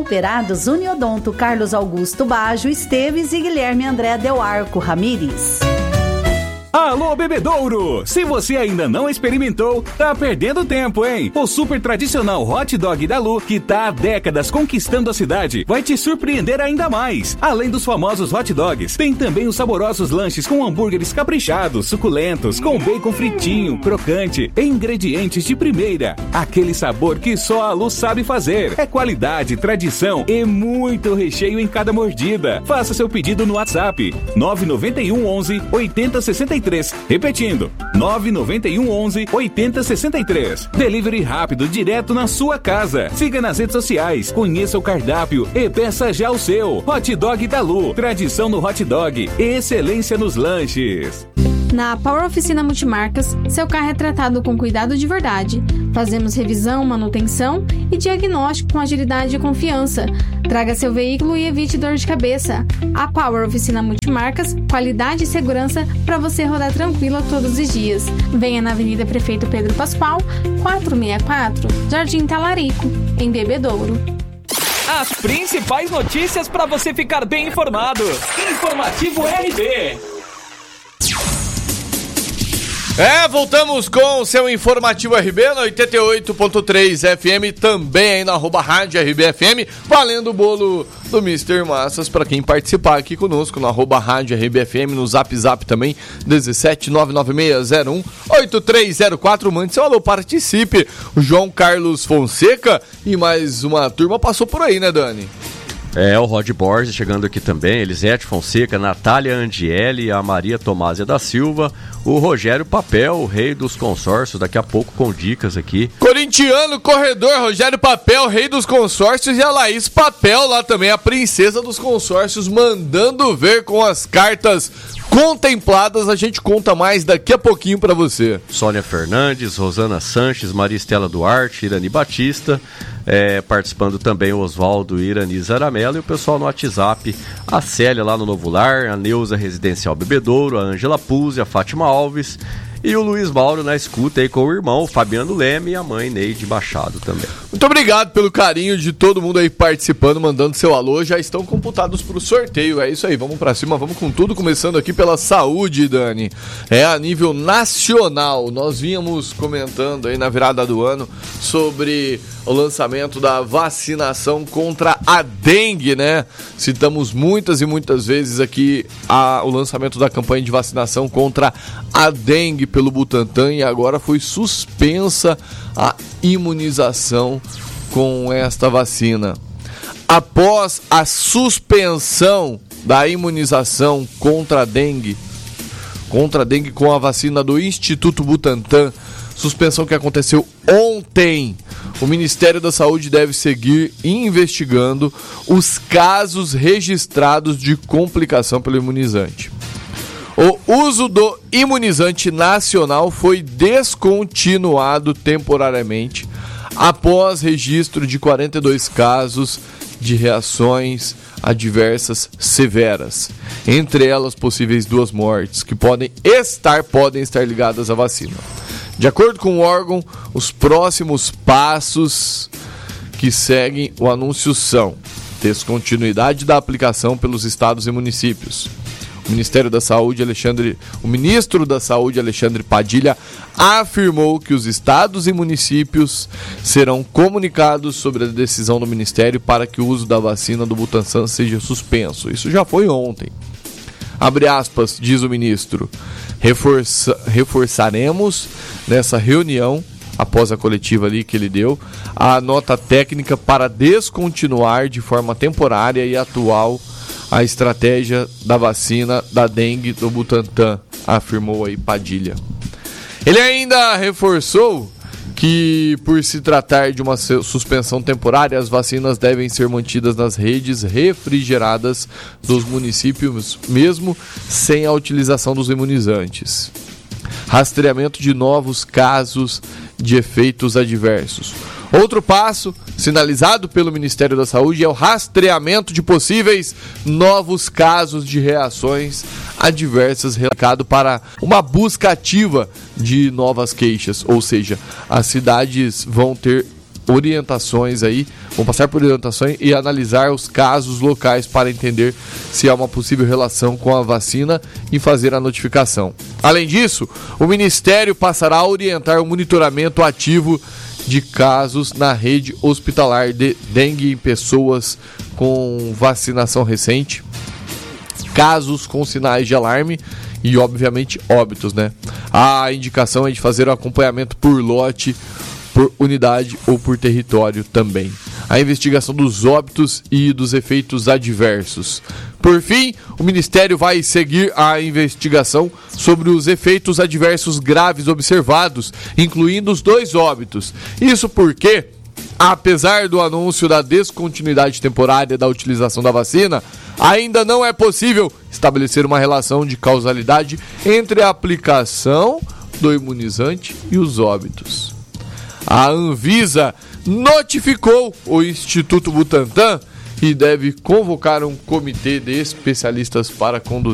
Operados Uniodonto Carlos Augusto Bajo Esteves e Guilherme André Del Arco Ramires. Alô, Bebedouro! Se você ainda não experimentou, tá perdendo tempo, hein? O super tradicional hot dog da Lu, que tá há décadas conquistando a cidade, vai te surpreender ainda mais. Além dos famosos hot dogs, tem também os saborosos lanches com hambúrgueres caprichados, suculentos, com bacon fritinho, crocante e ingredientes de primeira. Aquele sabor que só a Lu sabe fazer. É qualidade, tradição e muito recheio em cada mordida. Faça seu pedido no WhatsApp 991 11 8063. Repetindo, 991 11 8063. Delivery rápido, direto na sua casa. Siga nas redes sociais, conheça o cardápio e peça já o seu. Hot Dog da Lu, tradição no hot dog e excelência nos lanches. Na Power Oficina Multimarcas, seu carro é tratado com cuidado de verdade. Fazemos revisão, manutenção e diagnóstico com agilidade e confiança. Traga seu veículo e evite dor de cabeça. A Power Oficina Multimarcas, qualidade e segurança para você rodar tranquila todos os dias. Venha na Avenida Prefeito Pedro Pascoal, 464, Jardim Talarico, em Bebedouro. As principais notícias para você ficar bem informado. Informativo RB. Voltamos com o seu Informativo RB na 88.3 FM, também aí na @Rádio RBFM, valendo o bolo do Mr. Massas para quem participar aqui conosco na @Rádio RBFM, no Zap também, 17996018304, mande seu alô, participe. O João Carlos Fonseca e mais uma turma passou por aí, né, Dani? O Rod Borges chegando aqui também, Elisete Fonseca, Natália Angieli, a Maria Tomásia da Silva, o Rogério Papel, o rei dos consórcios, daqui a pouco com dicas aqui. Corintiano, corredor, Rogério Papel, rei dos consórcios, e a Laís Papel lá também, a princesa dos consórcios, mandando ver com as cartas contempladas. A gente conta mais daqui a pouquinho pra você. Sônia Fernandes, Rosana Sanches, Maria Estela Duarte, Irani Batista, participando também o Oswaldo, Irani Zaramella, e o pessoal no WhatsApp, a Célia lá no Novo Lar, a Neuza Residencial Bebedouro, a Ângela Puzzi, a Fátima Alves e o Luiz Mauro na escuta aí com o irmão Fabiano Leme e a mãe Neide Machado também. Muito obrigado pelo carinho de todo mundo aí participando, mandando seu alô, já estão computados pro sorteio, é isso aí, vamos pra cima, vamos com tudo, começando aqui pela saúde, Dani, a nível nacional. Nós vínhamos comentando aí na virada do ano sobre o lançamento da vacinação contra a dengue, né? Citamos muitas e muitas vezes aqui o lançamento da campanha de vacinação contra a dengue pelo Butantan, e agora foi suspensa a imunização com esta vacina. Após a suspensão da imunização contra a dengue com a vacina do Instituto Butantan, suspensão que aconteceu ontem, o Ministério da Saúde deve seguir investigando os casos registrados de complicação pelo imunizante. O uso do imunizante nacional foi descontinuado temporariamente após registro de 42 casos de reações adversas severas, entre elas possíveis 2 mortes, que podem estar ligadas à vacina. De acordo com o órgão, os próximos passos que seguem o anúncio são descontinuidade da aplicação pelos estados e municípios. O ministro da Saúde, Alexandre Padilha, afirmou que os estados e municípios serão comunicados sobre a decisão do Ministério para que o uso da vacina do Butantan seja suspenso. Isso já foi ontem. Abre aspas, diz o ministro, reforçaremos nessa reunião, após a coletiva ali que ele deu, a nota técnica para descontinuar de forma temporária e atual a estratégia da vacina da dengue do Butantan, afirmou aí Padilha. Ele ainda reforçou que, por se tratar de uma suspensão temporária, as vacinas devem ser mantidas nas redes refrigeradas dos municípios, mesmo sem a utilização dos imunizantes. Rastreamento de novos casos de efeitos adversos. Outro passo, sinalizado pelo Ministério da Saúde, é o rastreamento de possíveis novos casos de reações adversas relatado para uma busca ativa de novas queixas, ou seja, as cidades vão ter orientações aí, vão passar por orientações e analisar os casos locais para entender se há uma possível relação com a vacina e fazer a notificação. Além disso, o Ministério passará a orientar o monitoramento ativo de casos na rede hospitalar de dengue em pessoas com vacinação recente, casos com sinais de alarme e, obviamente, óbitos, né? A indicação é de fazer o acompanhamento por lote, por unidade ou por território também. A investigação dos óbitos e dos efeitos adversos. Por fim, o Ministério vai seguir a investigação sobre os efeitos adversos graves observados, incluindo os 2 óbitos. Isso porque, apesar do anúncio da descontinuidade temporária da utilização da vacina, ainda não é possível estabelecer uma relação de causalidade entre a aplicação do imunizante e os óbitos. A Anvisa notificou o Instituto Butantan e deve convocar um comitê de especialistas para conduzir